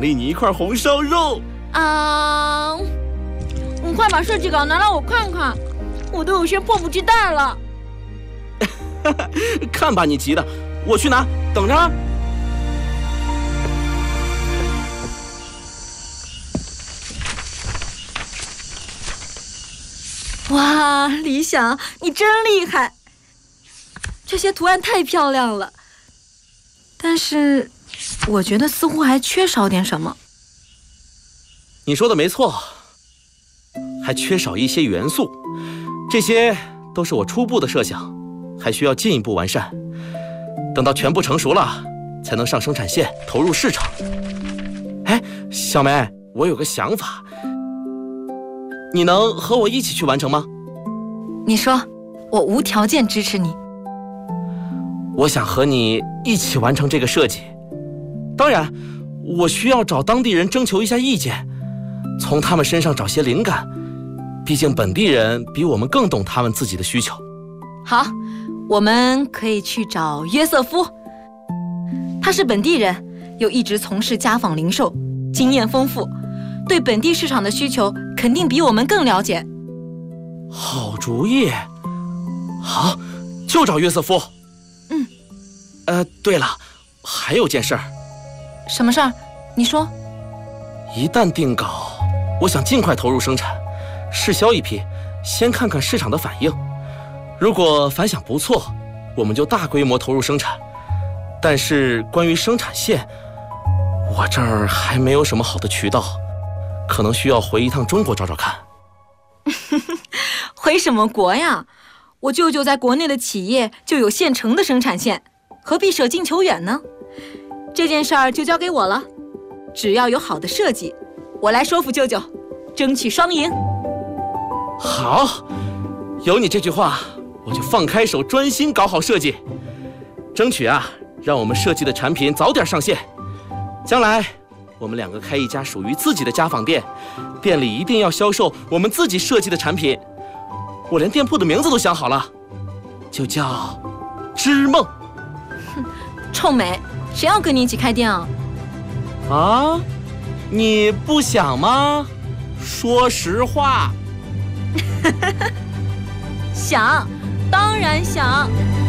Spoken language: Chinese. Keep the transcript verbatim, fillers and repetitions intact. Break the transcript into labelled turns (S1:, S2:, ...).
S1: 奖励你一块红烧肉。
S2: 啊，你快把设计稿拿来我看看，我都有些迫不及待了。
S1: 看把你急的，我去拿，等着。
S2: 哇，李想，你真厉害！这些图案太漂亮了，但是我觉得似乎还缺少点什么。
S1: 你说的没错，还缺少一些元素，这些都是我初步的设想，还需要进一步完善。等到全部成熟了，才能上生产线，投入市场。哎，小梅，我有个想法，你能和我一起去完成吗？
S2: 你说，我无条件支持你。
S1: 我想和你一起完成这个设计，当然，我需要找当地人征求一下意见，从他们身上找些灵感，毕竟本地人比我们更懂他们自己的需求。
S2: 好，我们可以去找约瑟夫，他是本地人，又一直从事家纺零售，经验丰富，对本地市场的需求肯定比我们更了解。
S1: 好主意，好，就找约瑟夫。
S2: 嗯，
S1: 呃，对了，还有件事儿。
S2: 什么事儿？你说。
S1: 一旦定稿，我想尽快投入生产，试销一批，先看看市场的反应。如果反响不错，我们就大规模投入生产。但是关于生产线，我这儿还没有什么好的渠道，可能需要回一趟中国找找看。
S2: 回什么国呀？我舅舅在国内的企业就有现成的生产线，何必舍近求远呢？这件事儿就交给我了，只要有好的设计，我来说服舅舅，争取双赢。
S1: 好，有你这句话，我就放开手，专心搞好设计，争取啊，让我们设计的产品早点上线。将来我们两个开一家属于自己的家纺店，店里一定要销售我们自己设计的产品。我连店铺的名字都想好了，就叫织梦。
S2: 哼，臭美，谁要跟你一起开店啊？
S1: 啊，你不想吗？说实话。
S2: 想，当然想。